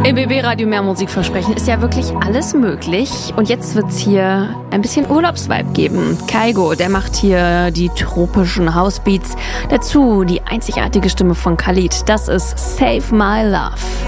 Im BB-Radio mehr Musik versprechen ist ja wirklich alles möglich. Und jetzt wird's hier ein bisschen Urlaubsvibe geben. Kygo, der macht hier die tropischen Housebeats. Dazu die einzigartige Stimme von Khalid. Das ist Save My Love.